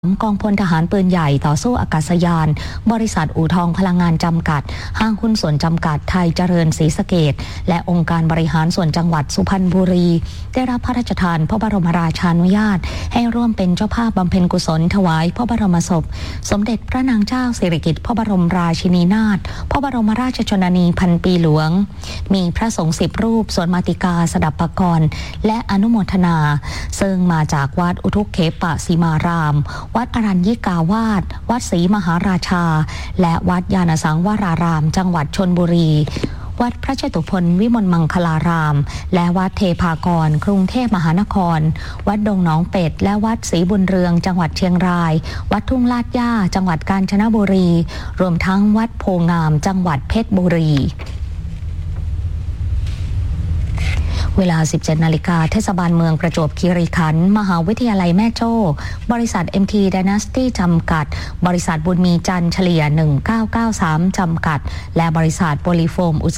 กองพลทหารปืนใหญ่ต่อสู้อากาศยานบริษัทอู่ทองพลังงานจำกัดห้างหุ้นส่วนจำกัดไทยเจริญศรีสะเกษและองค์การบริหารส่วนจังหวัดสุพรรณบุรีได้รับพระราชทานพระบรมราชานุญาตให้ร่วมเป็นเจ้าภาพบำเพ็ญกุศลถวายพระบรมศพสมเด็จพระนางเจ้าสิริกิติ์พระบรมราชินีนาถพระบรมราชชนนีพันปีหลวงมีพระสงฆ์10 รูปสวดมาติกาสดับปกรณ์และอนุโมทนาซึ่งมาจากวัดอุทุกเขปสีมารามวัดอรัญญิกาวาสวัดศรีมหาราชาและวัดยานสังวรารามจังหวัดชลบุรีวัดพระเจตุพนวิมลมังคลารามและวัดเทพากรกรุงเทพมหานครวัดดงหนองเป็ดและวัดศรีบุญเรืองจังหวัดเชียงรายวัดทุ่งลาดย่าจังหวัดกาญจนบุรีรวมทั้งวัดโพงามจังหวัดเพชรบุรีเวลา 17 นาฬิกาเทศบาลเมืองประจวบคีรีขันธ์มหาวิทยาลัยแม่โจ้บริษัท MT Dynasty จำกัดบริษัทบุญมีจันทร์เฉลี่ย1993จำกัดและบริษัทโพลีโฟมอุตสาห